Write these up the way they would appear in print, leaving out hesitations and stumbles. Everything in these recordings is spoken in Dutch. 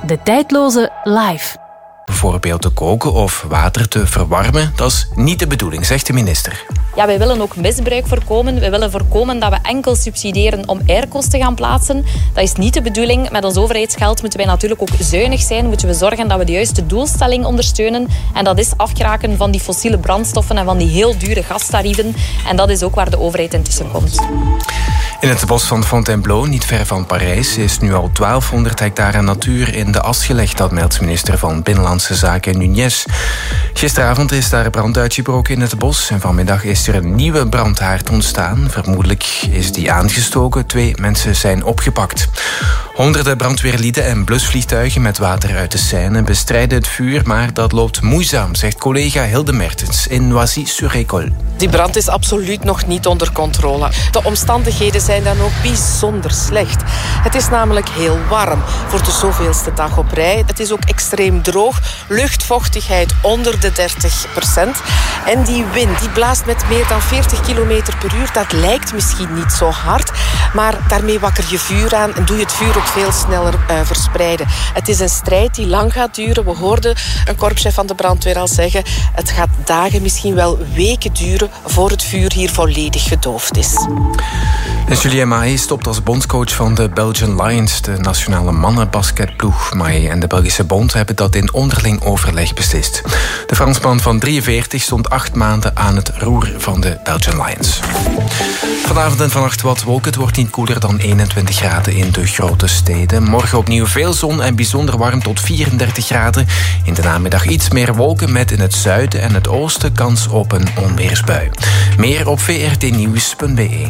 De tijdloze live. Bijvoorbeeld te koken of water te verwarmen, dat is niet de bedoeling, zegt de minister. Ja, wij willen ook misbruik voorkomen. We willen voorkomen dat we enkel subsidiëren om airco's te gaan plaatsen. Dat is niet de bedoeling. Met ons overheidsgeld moeten wij natuurlijk ook zuinig zijn. Moeten we zorgen dat we de juiste doelstelling ondersteunen. En dat is afgeraken van die fossiele brandstoffen en van die heel dure gastarieven. En dat is ook waar de overheid intussen komt. In het bos van Fontainebleau, niet ver van Parijs, is nu al 1200 hectare natuur in de as gelegd. Dat meldt minister van Binnenlandse Zaken Nunez. Gisteravond is daar brand uitgebroken in het bos en vanmiddag is er een nieuwe brandhaard ontstaan. Vermoedelijk is die aangestoken. 2 mensen zijn opgepakt. Honderden brandweerlieden en blusvliegtuigen met water uit de Seine bestrijden het vuur, maar dat loopt moeizaam, zegt collega Hilde Mertens in Noisy-sur-École. Die brand is absoluut nog niet onder controle. De omstandigheden zijn dan ook bijzonder slecht. Het is namelijk heel warm voor de zoveelste dag op rij. Het is ook extreem droog, luchtvochtigheid onder de 30%. En die wind die blaast met meer dan 40 km per uur. Dat lijkt misschien niet zo hard, maar daarmee wakker je vuur aan en doe je het vuur ook veel sneller verspreiden. Het is een strijd die lang gaat duren. We hoorden een korpschef van de brandweer al zeggen, het gaat dagen, misschien wel weken duren voor het vuur hier volledig gedoofd is. En Julien Mahé stopt als bondscoach van de Belgian Lions, de nationale mannenbasketploeg. Mahé en de Belgische bond hebben dat in onderling overleg beslist. De Fransman van 43 stond 8 maanden aan het roer van de Belgian Lions. Vanavond en vannacht wat wolken. Het wordt niet koeler dan 21 graden in de grote steden. Morgen opnieuw veel zon en bijzonder warm tot 34 graden. In de namiddag iets meer wolken met in het zuiden en het oosten kans op een onweersbui. Meer op vrtnieuws.be.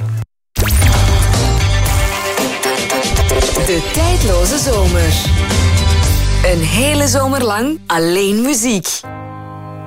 De tijdloze zomer. Een hele zomer lang alleen muziek.